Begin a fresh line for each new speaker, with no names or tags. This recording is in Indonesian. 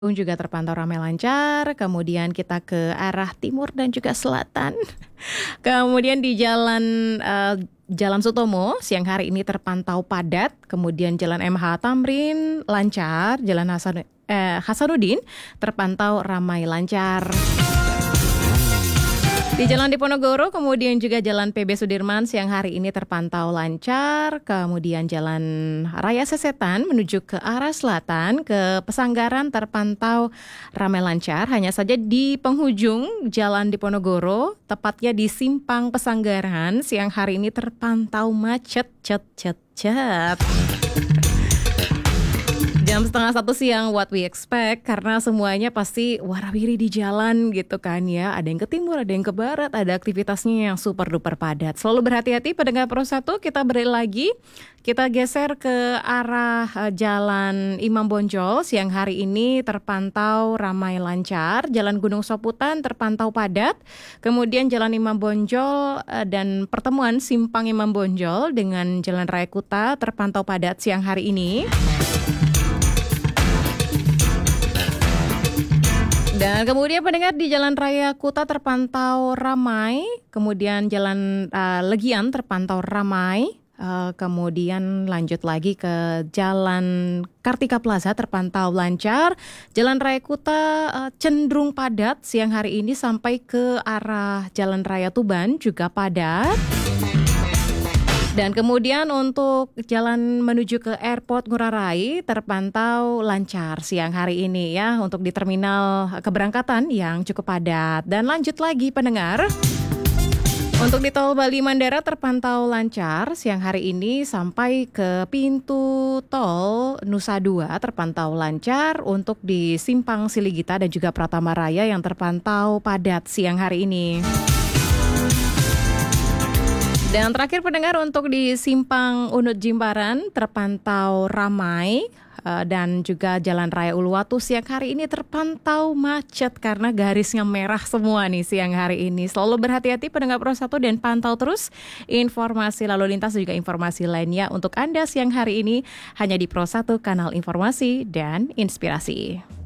Juga terpantau ramai lancar, kemudian kita ke arah timur dan juga selatan. Kemudian di Jalan Sutomo siang hari ini terpantau padat, kemudian Jalan MH Tamrin lancar, Jalan Hasanuddin terpantau ramai lancar. Di Jalan Diponegoro, kemudian juga Jalan PB Sudirman siang hari ini terpantau lancar, kemudian Jalan Raya Sesetan menuju ke arah selatan, ke Pesanggaran terpantau ramai lancar, hanya saja di penghujung Jalan Diponegoro, tepatnya di Simpang Pesanggaran, siang hari ini terpantau macet, Jam 12:30 siang, what we expect, karena semuanya pasti warawiri di jalan gitu kan ya. Ada yang ke timur, ada yang ke barat, ada aktivitasnya yang super duper padat. Selalu berhati-hati pendengar Pro 1, kita beri lagi. Kita geser ke arah Jalan Imam Bonjol, siang hari ini terpantau ramai lancar. Jalan Gunung Soputan terpantau padat. Kemudian Jalan Imam Bonjol dan pertemuan Simpang Imam Bonjol dengan Jalan Raya Kuta terpantau padat siang hari ini. Dan kemudian pendengar di Jalan Raya Kuta terpantau ramai, kemudian Jalan Legian terpantau ramai, kemudian lanjut lagi ke Jalan Kartika Plaza terpantau lancar, Jalan Raya Kuta cenderung padat siang hari ini sampai ke arah Jalan Raya Tuban juga padat. Dan kemudian untuk jalan menuju ke Airport Ngurah Rai terpantau lancar siang hari ini ya, untuk di terminal keberangkatan yang cukup padat. Dan lanjut lagi pendengar, untuk di Tol Bali Mandara terpantau lancar siang hari ini sampai ke pintu tol Nusa Dua terpantau lancar, untuk di Simpang Siligita dan juga Pratama Raya yang terpantau padat siang hari ini. Dan terakhir pendengar, untuk di Simpang Unut Jimbaran terpantau ramai, dan juga Jalan Raya Uluwatu siang hari ini terpantau macet karena garisnya merah semua nih siang hari ini. Selalu berhati-hati pendengar Pro 1 dan pantau terus informasi lalu lintas dan juga informasi lainnya untuk Anda siang hari ini hanya di Pro 1, kanal informasi dan inspirasi.